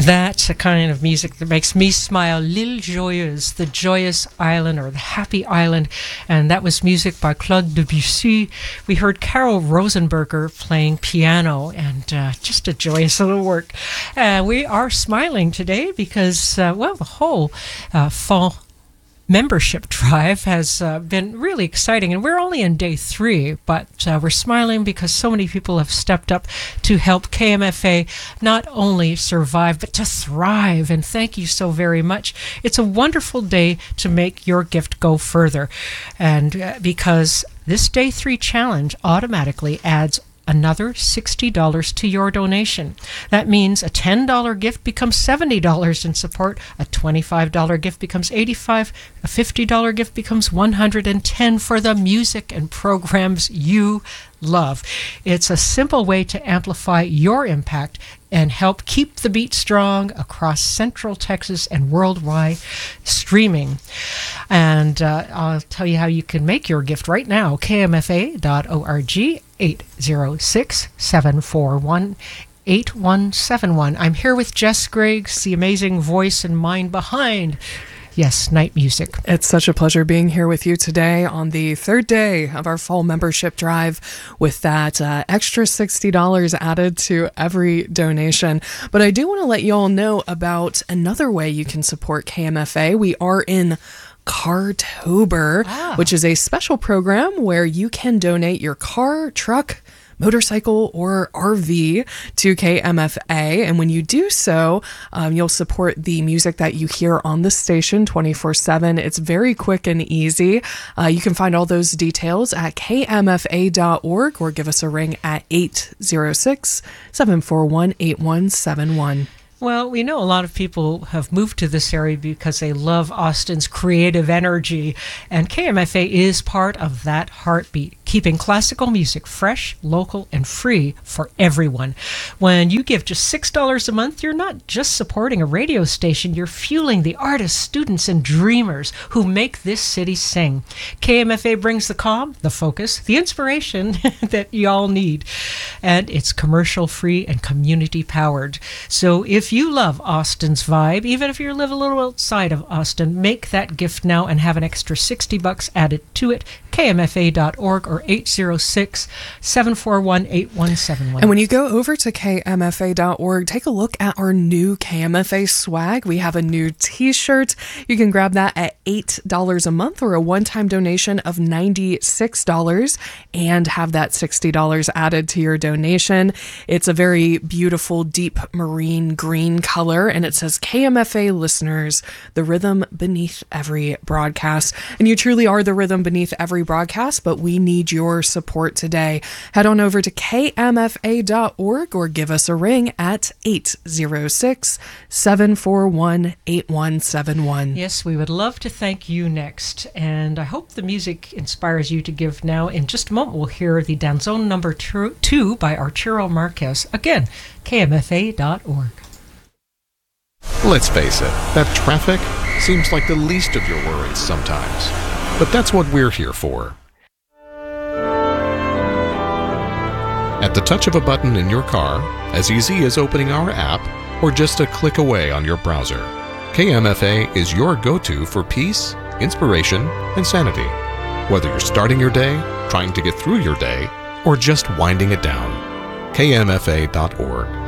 That's a kind of music that makes me smile. L'Île Joyeuse, the joyous island or the happy island. And that was music by Claude Debussy. We heard Carol Rosenberger playing piano, and just a joyous little work. We are smiling today because, the whole fall membership drive has been really exciting, and we're only in day 3, but we're smiling because so many people have stepped up to help KMFA not only survive but to thrive, and thank you so very much. It's a wonderful day to make your gift go further, and because this day 3 challenge automatically adds another $60 to your donation. That means a $10 gift becomes $70 in support, a $25 gift becomes $85, a $50 gift becomes $110 for the music and programs you love. It's a simple way to amplify your impact and help keep the beat strong across Central Texas and worldwide streaming. And I'll tell you how you can make your gift right now. KMFA.org, 806-741-8171. I'm here with Jess Griggs, the amazing voice and mind behind Night Music. It's such a pleasure being here with you today on the 3rd day of our fall membership drive with that extra $60 added to every donation. But I do want to let you all know about another way you can support KMFA. We are in Cartober, which is a special program where you can donate your car, truck, motorcycle, or RV to KMFA. And when you do so, you'll support the music that you hear on the station 24/7. It's very quick and easy. You can find all those details at kmfa.org or give us a ring at 806-741-8171. Well, we know a lot of people have moved to this area because they love Austin's creative energy, and KMFA is part of that heartbeat, keeping classical music fresh, local, and free for everyone. When you give just $6 a month, you're not just supporting a radio station, you're fueling the artists, students, and dreamers who make this city sing. KMFA brings the calm, the focus, the inspiration that y'all need, and it's commercial-free and community-powered. So if you love Austin's vibe, even if you live a little outside of Austin, make that gift now and have an extra $60 added to it. KMFA.org or 806-741-8171. And when you go over to KMFA.org, take a look at our new KMFA swag. We have a new t-shirt. You can grab that at $8 a month or a one-time donation of $96 and have that $60 added to your donation. It's a very beautiful, deep marine green color, and it says KMFA listeners, the rhythm beneath every broadcast. And you truly are the rhythm beneath every broadcast, but we need your support today. Head on over to kmfa.org or give us a ring at 806-741-8171. Yes, we would love to thank you next, and I hope the music inspires you to give now. In just a moment, we'll hear the Danzón number 2 by Arturo Marquez. Again, kmfa.org. Let's face it, that traffic seems like the least of your worries sometimes. But that's what we're here for. At the touch of a button in your car, as easy as opening our app or just a click away on your browser, KMFA is your go-to for peace, inspiration, and sanity. Whether you're starting your day, trying to get through your day, or just winding it down, KMFA.org.